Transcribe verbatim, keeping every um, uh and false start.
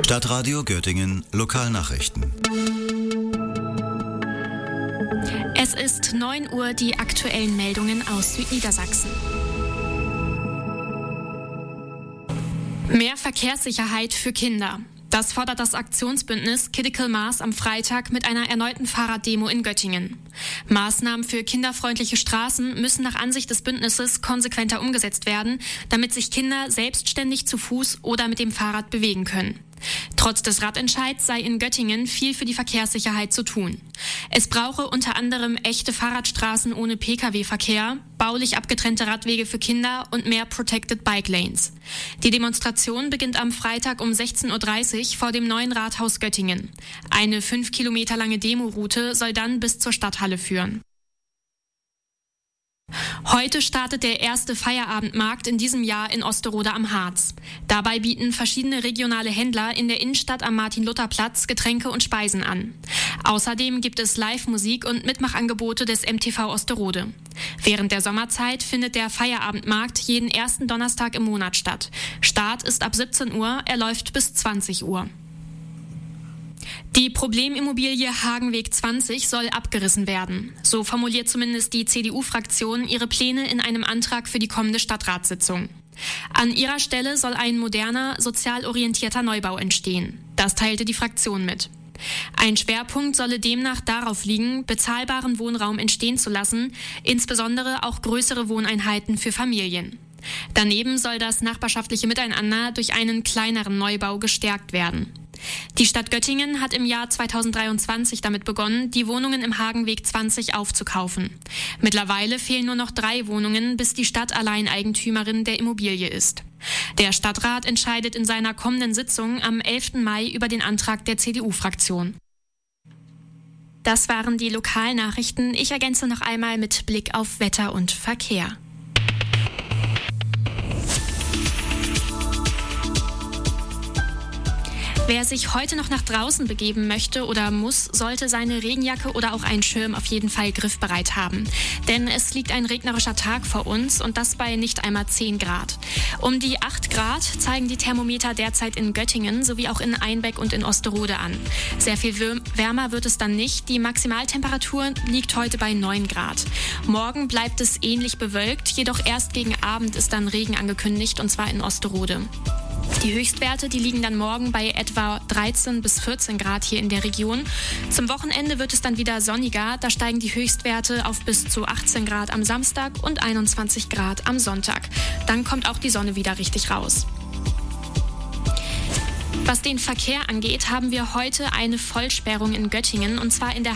Stadtradio Göttingen Lokalnachrichten. Es ist neun Uhr, die aktuellen Meldungen aus Südniedersachsen. Mehr Verkehrssicherheit für Kinder. Das fordert das Aktionsbündnis Critical Mass am Freitag mit einer erneuten Fahrraddemo in Göttingen. Maßnahmen für kinderfreundliche Straßen müssen nach Ansicht des Bündnisses konsequenter umgesetzt werden, damit sich Kinder selbstständig zu Fuß oder mit dem Fahrrad bewegen können. Trotz des Radentscheids sei in Göttingen viel für die Verkehrssicherheit zu tun. Es brauche unter anderem echte Fahrradstraßen ohne Pkw-Verkehr, baulich abgetrennte Radwege für Kinder und mehr Protected Bike Lanes. Die Demonstration beginnt am Freitag um sechzehn Uhr dreißig vor dem neuen Rathaus Göttingen. Eine fünf Kilometer lange Demoroute soll dann bis zur Stadthalle führen. Heute startet der erste Feierabendmarkt in diesem Jahr in Osterode am Harz. Dabei bieten verschiedene regionale Händler in der Innenstadt am Martin-Luther-Platz Getränke und Speisen an. Außerdem gibt es Live-Musik und Mitmachangebote des M T V Osterode. Während der Sommerzeit findet der Feierabendmarkt jeden ersten Donnerstag im Monat statt. Start ist ab siebzehn Uhr, er läuft bis zwanzig Uhr. Die Problemimmobilie Hagenweg zwanzig soll abgerissen werden. So formuliert zumindest die C D U-Fraktion ihre Pläne in einem Antrag für die kommende Stadtratssitzung. An ihrer Stelle soll ein moderner, sozial orientierter Neubau entstehen. Das teilte die Fraktion mit. Ein Schwerpunkt solle demnach darauf liegen, bezahlbaren Wohnraum entstehen zu lassen, insbesondere auch größere Wohneinheiten für Familien. Daneben soll das nachbarschaftliche Miteinander durch einen kleineren Neubau gestärkt werden. Die Stadt Göttingen hat im Jahr zweitausenddreiundzwanzig damit begonnen, die Wohnungen im Hagenweg zwanzig aufzukaufen. Mittlerweile fehlen nur noch drei Wohnungen, bis die Stadt Alleineigentümerin der Immobilie ist. Der Stadtrat entscheidet in seiner kommenden Sitzung am elften Mai über den Antrag der C D U-Fraktion. Das waren die Lokalnachrichten. Ich ergänze noch einmal mit Blick auf Wetter und Verkehr. Wer sich heute noch nach draußen begeben möchte oder muss, sollte seine Regenjacke oder auch einen Schirm auf jeden Fall griffbereit haben. Denn es liegt ein regnerischer Tag vor uns und das bei nicht einmal zehn Grad. Um die acht Grad zeigen die Thermometer derzeit in Göttingen sowie auch in Einbeck und in Osterode an. Sehr viel wärmer wird es dann nicht. Die Maximaltemperatur liegt heute bei neun Grad. Morgen bleibt es ähnlich bewölkt, jedoch erst gegen Abend ist dann Regen angekündigt und zwar in Osterode. Die Höchstwerte, die liegen dann morgen bei etwa dreizehn bis vierzehn Grad hier in der Region. Zum Wochenende wird es dann wieder sonniger. Da steigen die Höchstwerte auf bis zu achtzehn Grad am Samstag und einundzwanzig Grad am Sonntag. Dann kommt auch die Sonne wieder richtig raus. Was den Verkehr angeht, haben wir heute eine Vollsperrung in Göttingen und zwar in der